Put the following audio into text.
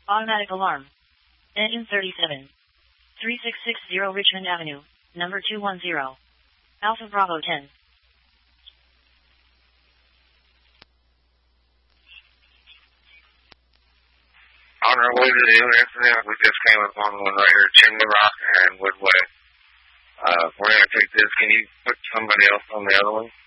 Automatic alarm. Engine 37. 3660 Richmond Avenue, number 210. Alpha Bravo 10. On our way to the other incident, we just came upon one right here, Chimney Rock and Woodway. We're going to take this. Can you put somebody else on the other one?